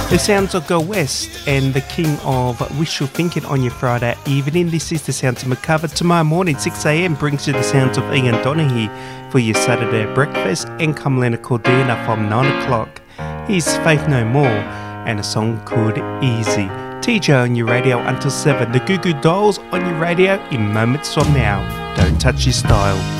The sounds of Go West and the king of wishful thinking on your Friday evening. This is the sounds of Macabre. Tomorrow morning, 6 a.m, brings you the sounds of Ian Donaghy for your Saturday breakfast, and come Leonard Cordina from 9 o'clock. Here's Faith No More and a song called Easy. TJ on your radio until 7. The Goo Goo Dolls on your radio in moments from now. Don't touch your style.